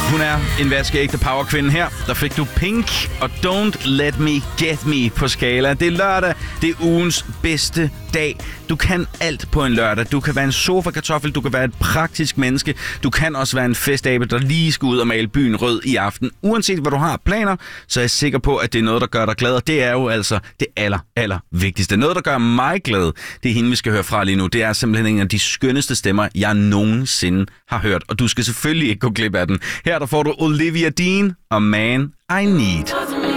Hun er en vaskeægte powerkvinde her. Der fik du Pink og Don't Let Me Get Me på skala. Det er lørdag. Det er ugens bedste dag. Du kan alt på en lørdag. Du kan være en sofa-kartoffel. Du kan være et praktisk menneske. Du kan også være en festabe, der lige skal ud og male byen rød i aften. Uanset hvad du har planer, så er jeg sikker på, at det er noget, der gør dig glad. Og det er jo altså det aller vigtigste. Noget, der gør mig glad. Det er hende, vi skal høre fra lige nu. Det er simpelthen en af de skønneste stemmer, jeg nogensinde har hørt. Og du skal selvfølgelig ikke gå glip af den. Her der får du Olivia Dean og Man I Need.